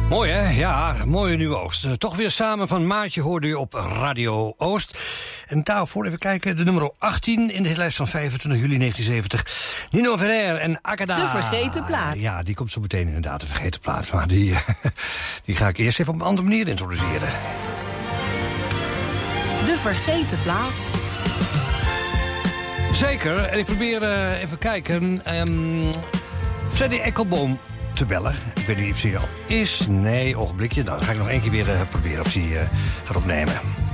Mooi hè? Ja, mooie Nieuwe Oost. Toch weer samen van Maartje hoorde u op Radio Oost. En daarvoor even kijken, de nummer 18 in de lijst van 25 juli 1970. Nino Ferrer en Akada. De vergeten plaat. Ja, die komt zo meteen inderdaad, de vergeten plaat. Maar die ga ik eerst even op een andere manier introduceren. De vergeten plaat. Zeker, en ik probeer even kijken. Freddy Eckelboom te bellen. Ik weet niet of hij al is. Nee, ogenblikje. Nou, dan ga ik nog één keer weer proberen of hij gaat opnemen.